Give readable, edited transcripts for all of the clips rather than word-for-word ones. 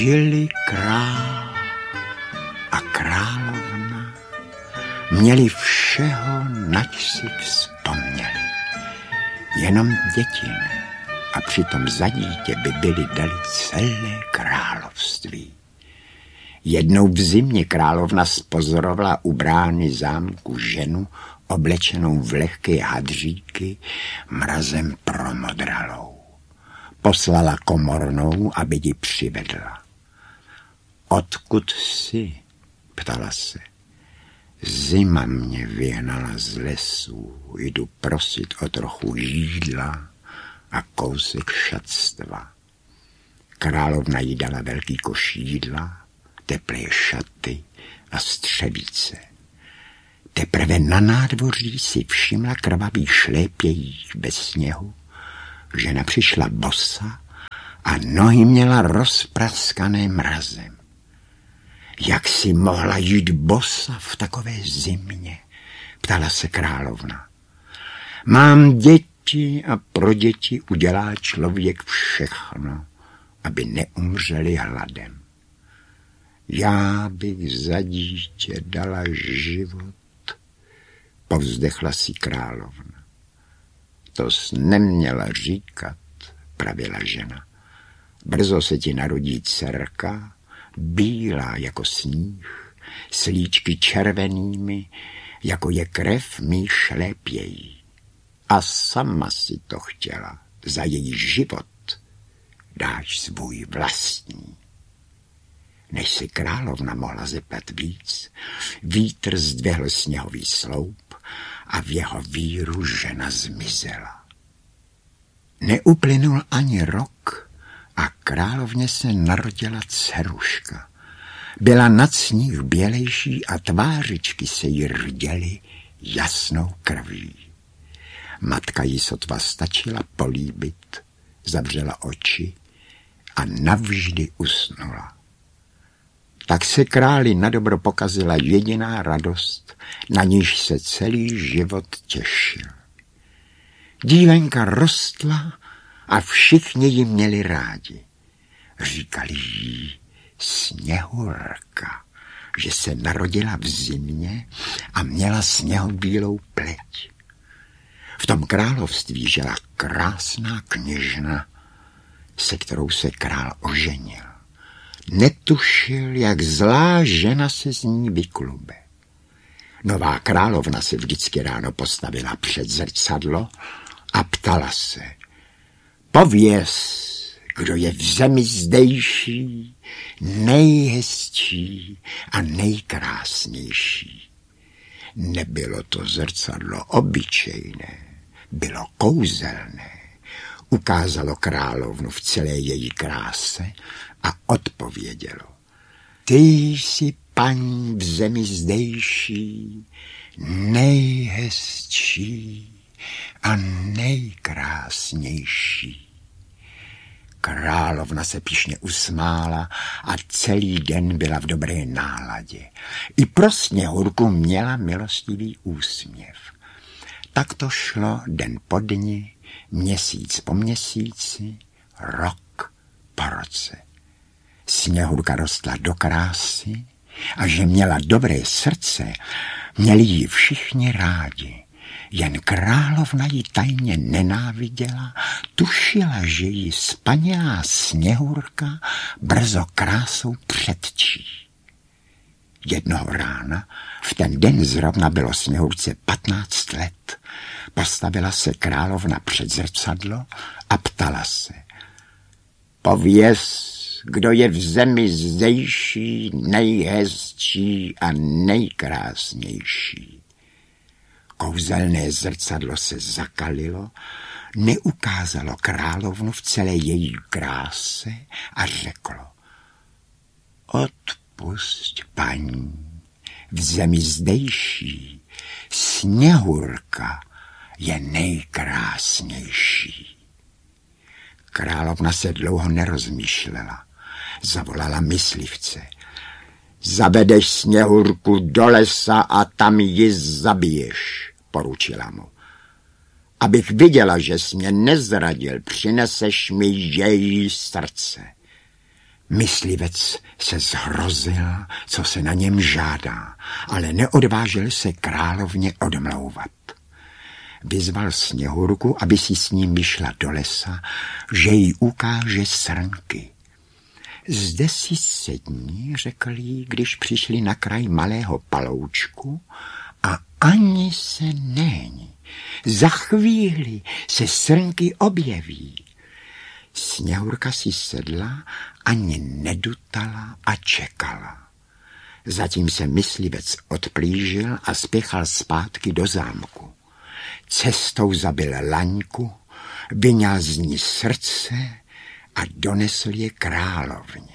Žili král a královna, měli všeho, nač si vzpomněli. Jenom děti ne, a přitom za dítě by byli dali celé království. Jednou v zimě královna spozorovala u brány zámku ženu, oblečenou v lehké hadříky, mrazem promodralou. Poslala komornou, aby ji přivedla. Odkud jsi? Ptala se. Zima mě vyhnala z lesů, jdu prosit o trochu jídla a kousek šatstva. Královna jí dala velký koš jídla, teplé šaty a střevíce. Teprve na nádvoří si všimla krvavý šlépějích bez sněhu. Žena přišla bosa a nohy měla rozpraskané mrazem. Jak si mohla jít bosa v takové zimě? Ptala se královna. Mám děti a pro děti udělá člověk všechno, aby neumřeli hladem. Já bych za dítě dala život, povzdechla si královna. To jsi neměla říkat, pravila žena. Brzo se ti narodí dcerka, bílá jako sníh, s líčky červenými, jako je krev mý šlépějí. A sama si to chtěla, za její život dáš svůj vlastní. Než si královna mohla zeptat víc, vítr zdvihl sněhový sloup a v jeho víru žena zmizela. Neuplynul ani rok a královně se narodila dceruška. Byla nad sníh bělejší a tvářičky se jí rděly jasnou krví. Matka jí sotva stačila políbit, zavřela oči a navždy usnula. Tak se králi nadobro pokazila jediná radost, na níž se celý život těšil. Dívenka rostla a všichni ji měli rádi. Říkali jí Sněhurka, že se narodila v zimě a měla sněhobílou pleť. V tom království žila krásná kněžna, se kterou se král oženil. Netušil, jak zlá žena se z ní vyklube. Nová královna se vždycky ráno postavila před zrcadlo a ptala se. Pověz, kdo je v zemi zdejší, nejhezčí a nejkrásnější. Nebylo to zrcadlo obyčejné, bylo kouzelné. Ukázalo královnu v celé její kráse a odpovědělo. Ty jsi, paní v zemi zdejší, nejhezčí a nejkrásnější. Královna se pyšně usmála a celý den byla v dobré náladě. I pro Sněhurku měla milostivý úsměv. Tak to šlo den po dni, měsíc po měsíci, rok po roce. Sněhurka rostla do krásy a že měla dobré srdce, měli ji všichni rádi. Jen královna ji tajně nenáviděla, tušila, že ji spanělá Sněhurka brzo krásou předčí. Jednoho rána, v ten den zrovna bylo Sněhurce 15 let, postavila se královna před zrcadlo a ptala se. Pověz, kdo je v zemi zdejší, nejhezčí a nejkrásnější. Kouzelné zrcadlo se zakalilo, neukázalo královnu v celé její kráse a řeklo. Odpusť, paní, v zemi zdejší Sněhurka je nejkrásnější. Královna se dlouho nerozmýšlela. Zavolala myslivce. Zavedeš Sněhurku do lesa a tam ji zabiješ, poručila mu. Abych viděla, že jsi mě nezradil, přineseš mi její srdce. Myslivec se zhrozil, co se na něm žádá, ale neodvážil se královně odmlouvat. Vyzval Sněhurku, aby si s ním vyšla do lesa, že jí ukáže srnky. Zde si sedni, řekl jí, když přišli na kraj malého paloučku, a ani se není. Za chvíli se srnky objeví. Sněhurka si sedla, ani nedutala a čekala. Zatím se myslivec odplížil a spěchal zpátky do zámku. Cestou zabil laňku, vyňal z ní srdce a donesl je královně.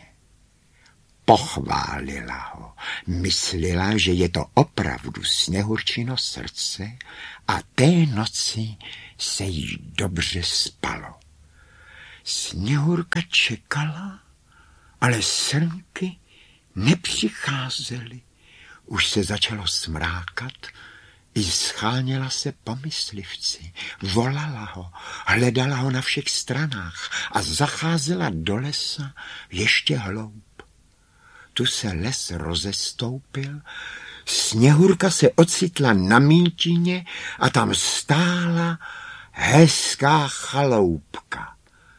Pochválila ho, myslela, že je to opravdu Sněhurčino srdce a té noci se jí dobře spalo. Sněhurka čekala, ale srnky nepřicházely. Už se začalo smrákat, i scháněla se po myslivci, volala ho, hledala ho na všech stranách a zacházela do lesa ještě hloub. Tu se les rozestoupil, Sněhurka se ocitla na mítině a tam stála hezká chaloupka.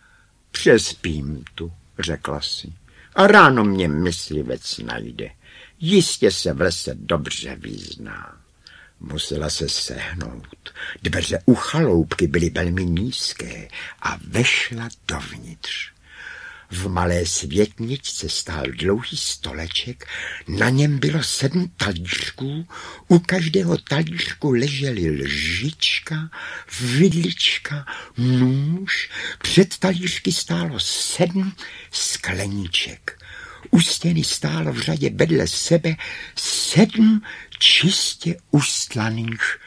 Přespím tu, řekla si, a ráno mě myslivec najde. Jistě se v lese dobře vyzná. Musela se sehnout. Dveře u chaloupky byly velmi nízké a vešla dovnitř. V malé světničce stál dlouhý stoleček, na něm bylo 7 talířků, u každého talířku ležely lžička, vidlička, nůž, před talířky stálo 7 skleníček. U stěny stálo v řadě vedle sebe 7 čistě ustlaných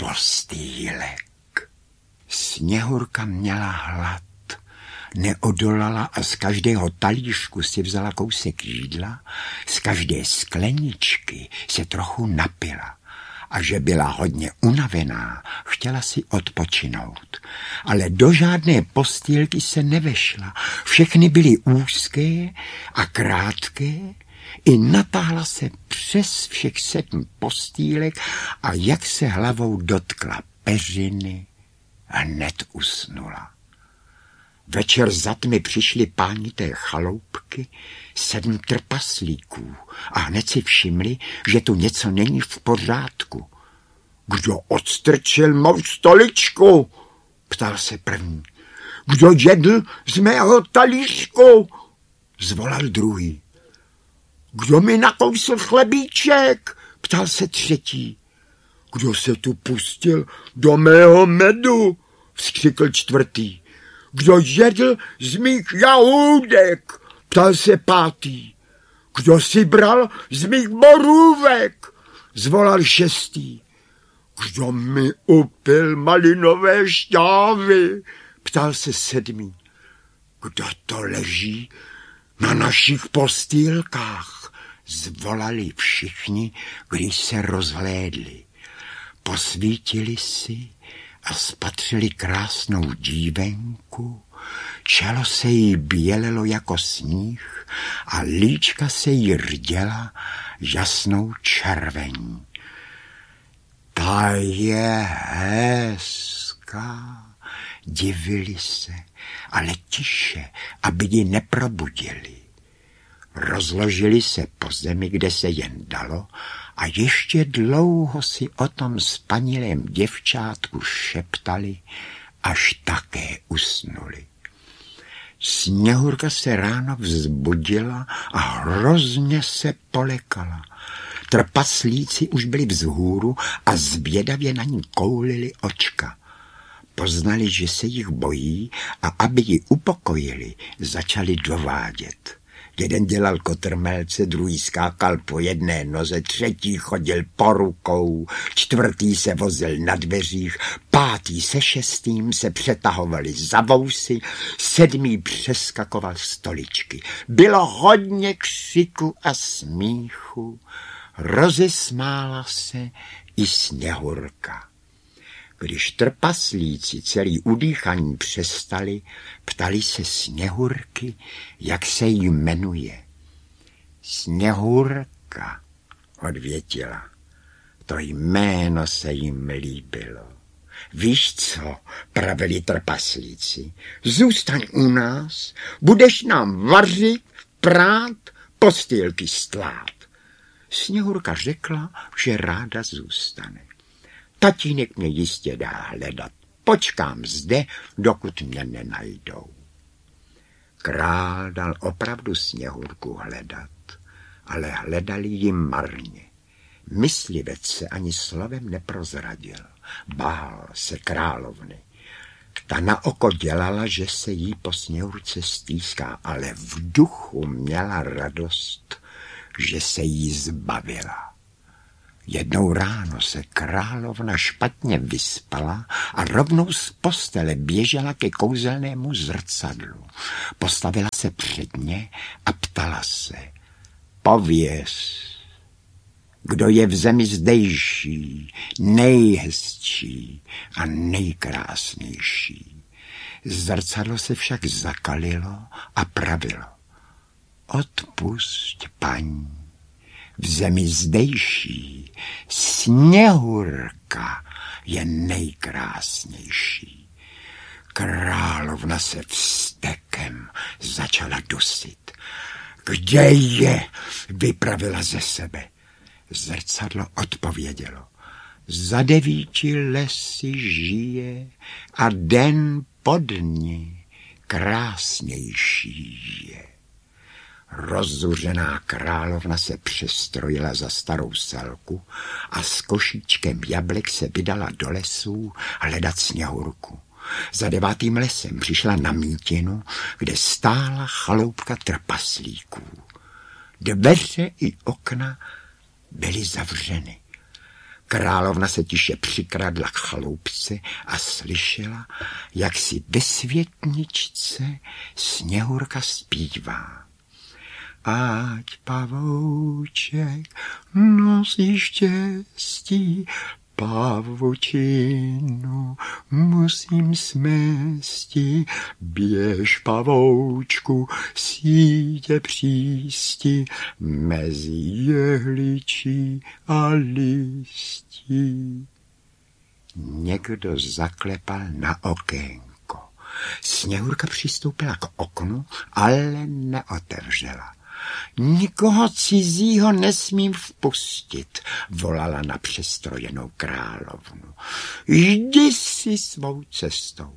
postýlek. Sněhurka měla hlad. Neodolala a z každého talířku si vzala kousek jídla, z každé skleničky se trochu napila. A že byla hodně unavená, chtěla si odpočinout. Ale do žádné postýlky se nevešla. Všechny byly úzké a krátké. I natáhla se přes všech 7 postýlek a jak se hlavou dotkla peřiny, hned usnula. Večer za tmy přišli páni té chaloupky, 7 trpaslíků a hned si všimli, že tu něco není v pořádku. Kdo odstrčil mou stoličku? Ptal se první. Kdo jedl z mého talířku? Zvolal druhý. Kdo mi nakousl chlebíček? Ptal se třetí. Kdo se tu pustil do mého medu? Vzkřikl čtvrtý. Kdo jedl z mých jahůdek? Ptal se pátý. Kdo si bral z mých borůvek? Zvolal šestý. Kdo mi upil malinové šťávy? Ptal se sedmý. Kdo to leží na našich postýlkách? Zvolali všichni, když se rozhlédli. Posvítili si a spatřili krásnou dívenku, čelo se jí bělelo jako sníh a líčka se jí rděla jasnou červení. Ta je hezká, divili se, ale tiše, aby ji neprobudili. Rozložili se po zemi, kde se jen dalo, a ještě dlouho si o tom spanilém děvčátku šeptali, až také usnuli. Sněhurka se ráno vzbudila a hrozně se polekala. Trpaslíci už byli vzhůru a zvědavě na ní koulili očka. Poznali, že se jich bojí a aby ji upokojili, začali dovádět. Jeden dělal kotrmelce, druhý skákal po jedné noze, třetí chodil po rukou, čtvrtý se vozil na dveřích, pátý se šestým se přetahovali za vousy, sedmý přeskakoval stoličky. Bylo hodně křiku a smíchu, rozesmála se i Sněhurka. Když trpaslíci celý udýchaní přestali, ptali se Sněhurky, jak se jí jmenuje. Sněhurka, odvětila. To jméno se jim líbilo. Víš co, pravili trpaslíci, zůstaň u nás, budeš nám vařit, prát, postýlky stlát. Sněhurka řekla, že ráda zůstane. Tatínek mě jistě dá hledat. Počkám zde, dokud mě nenajdou. Král dal opravdu Sněhurku hledat, ale hledali ji marně. Myslivec se ani slovem neprozradil. Bál se královny. Ta na oko dělala, že se jí po Sněhurce stýská, ale v duchu měla radost, že se jí zbavila. Jednou ráno se královna špatně vyspala a rovnou z postele běžela ke kouzelnému zrcadlu. Postavila se před ně a ptala se, pověz, kdo je v zemi zdejší, nejhezčí a nejkrásnější. Zrcadlo se však zakalilo a pravilo, odpusť, paní, v zemi zdejší Sněhurka je nejkrásnější. Královna se vztekem začala dusit. Kde je? Vypravila ze sebe. Zrcadlo odpovědělo. Za 9 lesy žije a den pod ní krásnější je. Rozzuřená královna se přestrojila za starou selku a s košíčkem jablek se vydala do lesů hledat Sněhurku. Za 9. lesem přišla na mítinu, kde stála chaloupka trpaslíků. Dveře i okna byly zavřeny. Královna se tiše přikradla k chaloupce a slyšela, jak si ve světničce Sněhurka zpívá. Ať pavouček nosí štěstí, pavučinu musím smesti, běž pavoučku, sítě přísti, mezi jehličí a listí. Někdo zaklepal na okénko. Sněhurka přistoupila k oknu, ale neotevřela. Nikoho cizího nesmím vpustit, volala na přestrojenou královnu. Jdi si svou cestou.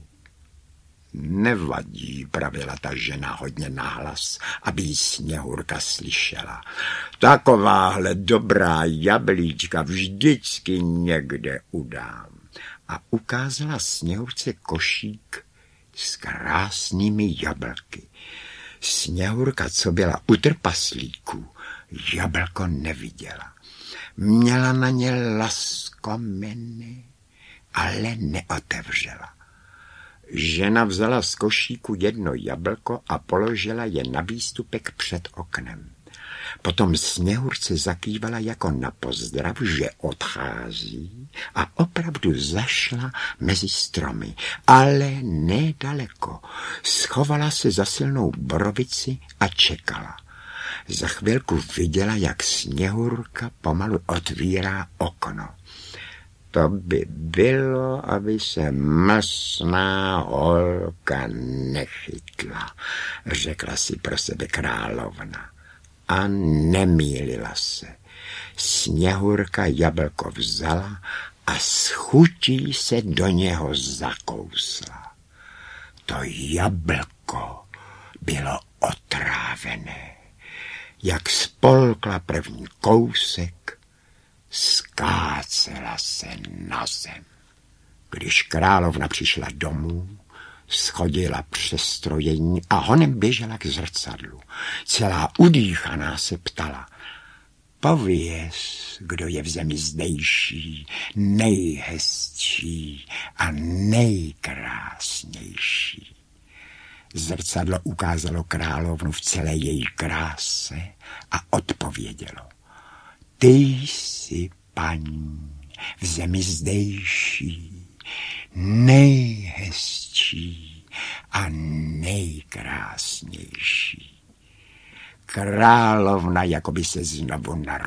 Nevadí, pravila ta žena hodně nahlas, aby ji Sněhurka slyšela. Takováhle dobrá jablíčka vždycky někde udám. A ukázala Sněhurce košík s krásnými jablky. Sněhurka, co byla u trpaslíků, jablko neviděla. Měla na ně laskomeny, ale neotevřela. Žena vzala z košíku jedno jablko a položila je na výstupek před oknem. Potom Sněhurce zakývala jako na pozdrav, že odchází a opravdu zašla mezi stromy, ale nedaleko. Schovala se za silnou borovici a čekala. Za chvilku viděla, jak Sněhurka pomalu otvírá okno. To by bylo, aby se mlsná holka nechytla, řekla si pro sebe královna. A nemýlila se. Sněhurka jablko vzala a s chutí se do něho zakousla. To jablko bylo otrávené. Jak spolkla první kousek, skácela se na zem. Když královna přišla domů, schodila přestrojení a honem běžela k zrcadlu. Celá udýchaná se ptala, pověz, kdo je v zemi zdejší, nejhezčí a nejkrásnější. Zrcadlo ukázalo královnu v celé její kráse a odpovědělo, ty jsi, paní, v zemi zdejší, nejhezčí a nejkrásnější. Královna jako by se znovu narodila.